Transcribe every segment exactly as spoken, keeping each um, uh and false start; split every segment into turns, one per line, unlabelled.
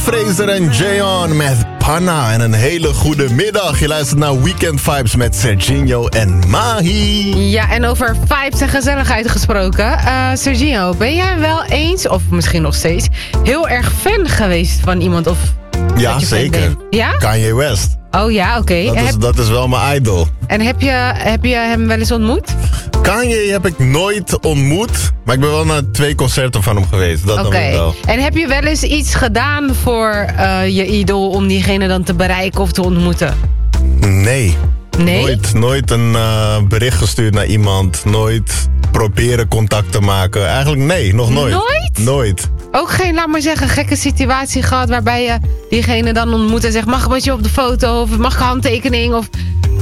Fraser en Jayon met Panna. En een hele goede middag. Je luistert naar Weekend Vibes met Serginho en Mahi.
Ja, en over vibes en gezelligheid gesproken. Uh, Serginho, ben jij wel eens, of misschien nog steeds, heel erg fan geweest van iemand? Of
ja, zeker.
Ja?
Kanye West.
Oh ja, oké. Okay.
Dat, heb... dat is wel mijn idol.
En heb je, heb je hem wel eens ontmoet?
Kanye heb ik nooit ontmoet, maar ik ben wel naar twee concerten van hem geweest. Dat
Oké.
Okay. wel.
En heb je wel eens iets gedaan voor uh, je idool om diegene dan te bereiken of te ontmoeten?
Nee.
Nee?
Nooit, nooit een uh, bericht gestuurd naar iemand. Nooit proberen contact te maken. Eigenlijk nee, nog nooit.
Nooit?
Nooit.
Ook geen, laat maar zeggen, gekke situatie gehad waarbij je diegene dan ontmoet en zegt, mag ik met je op de foto of mag ik een handtekening of...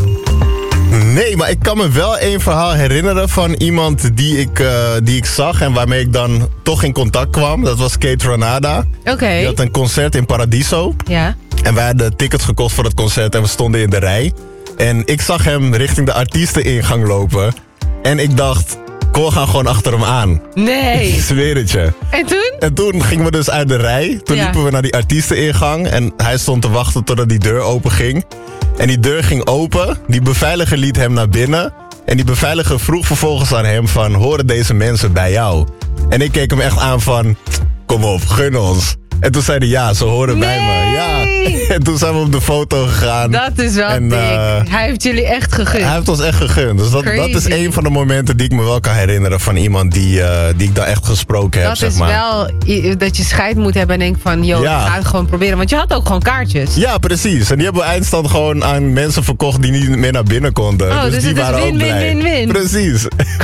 Nee, maar ik kan me wel één verhaal herinneren van iemand die ik, uh, die ik zag en waarmee ik dan toch in contact kwam. Dat was Kate Ranada.
Oké. Okay.
Die had een concert in Paradiso.
Ja.
En wij hadden tickets gekocht voor het concert en we stonden in de rij. En ik zag hem richting de artiesteningang lopen. En ik dacht, kom, we gaan gewoon achter hem aan.
Nee.
Ik zweer het je.
En toen?
En toen gingen we dus uit de rij. Toen ja. liepen we naar die artiesteningang. En hij stond te wachten totdat die deur open ging. En die deur ging open. Die beveiliger liet hem naar binnen. En die beveiliger vroeg vervolgens aan hem van, horen deze mensen bij jou? En ik keek hem echt aan van, kom op, gun ons. En toen zei hij, ja, ze horen
nee.
bij me. Ja. En toen zijn we op de foto gegaan.
Dat is wel
en,
dik.
Uh,
hij heeft jullie echt gegund.
Hij heeft ons echt gegund. Dus dat, dat is een van de momenten die ik me wel kan herinneren van iemand die, uh, die ik dan echt gesproken heb.
Dat
zeg
is
maar.
wel dat je scheid moet hebben en denkt van, joh, ja. ik ga het gewoon proberen. Want je had ook gewoon kaartjes.
Ja, precies. En die hebben we eindstand gewoon aan mensen verkocht die niet meer naar binnen konden.
Oh, dus,
dus die
het
waren
is win,
ook blij.
win, win, win.
Precies.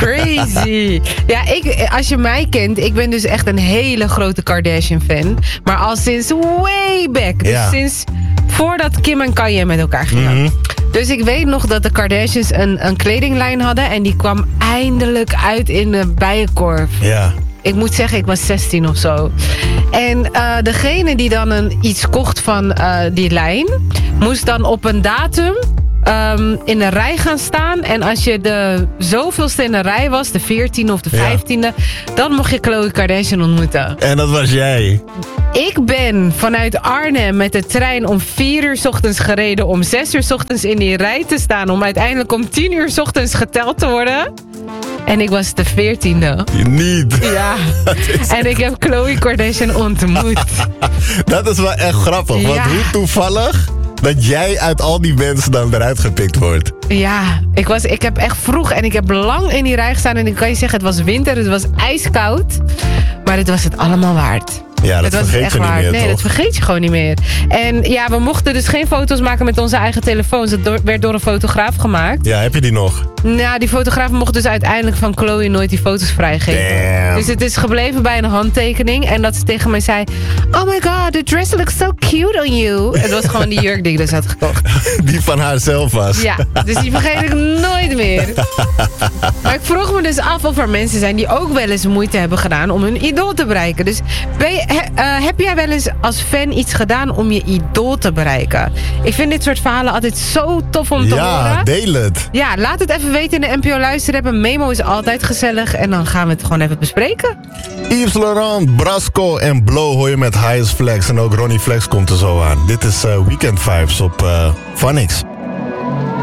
Crazy. Ja, ik, als je mij kent, ik ben dus echt een hele grote Kardashian fan. Maar al sinds way back. Dus
ja.
sinds voordat Kim en Kanye met elkaar gingen. Mm-hmm. Dus ik weet nog dat de Kardashians een, een kledinglijn hadden. En die kwam eindelijk uit in de Bijenkorf.
Ja.
Ik moet zeggen, ik was zestien of zo. En uh, degene die dan een, iets kocht van uh, die lijn, moest dan op een datum um, in de rij gaan staan. En als je de zoveelste in de rij was, de veertiende of de vijftiende... Ja. dan mocht je Khloe Kardashian ontmoeten.
En dat was jij.
Ik ben vanuit Arnhem met de trein om vier uur 's ochtends gereden... om zes uur 's ochtends in die rij te staan... om uiteindelijk om tien uur 's ochtends geteld te worden... En ik was de veertiende.
Niet.
Ja. En ik heb Khloe Kardashian ontmoet.
Dat is wel echt grappig. Ja. Want hoe toevallig dat jij uit al die mensen dan eruit gepikt wordt.
Ja, ik, was, ik heb echt vroeg en ik heb lang in die rij gestaan. En ik kan je zeggen, het was winter, het was ijskoud. Maar het was het allemaal waard.
Ja, dat vergeet je niet meer,
Nee,
toch?
dat vergeet je gewoon niet meer. En ja, we mochten dus geen foto's maken met onze eigen telefoons. Dat door, werd door een fotograaf gemaakt.
Ja, heb je die nog?
Nou, die fotograaf mocht dus uiteindelijk van Khloe nooit die foto's vrijgeven.
Damn.
Dus het is gebleven bij een handtekening. En dat ze tegen mij zei, oh my god, the dress looks so cute on you. Het was gewoon die jurk die ik dus had gekocht.
Die van haar zelf was.
Ja, dus die vergeet ik nooit meer. Maar ik vroeg me dus af of er mensen zijn die ook wel eens moeite hebben gedaan om hun idool te bereiken. Dus ben je, he, uh, heb jij wel eens als fan iets gedaan om je idool te bereiken? Ik vind dit soort verhalen altijd zo tof om te
ja,
horen.
Ja, deel het.
Ja, laat het even weten in de N P O Luisterapp. Een memo is altijd gezellig en dan gaan we het gewoon even bespreken.
Yves Laurent, Brasco en Blow hoor je met Highest Flex. En ook Ronnie Flex komt er zo aan. Dit is uh, Weekend Vibes op uh, Phonics.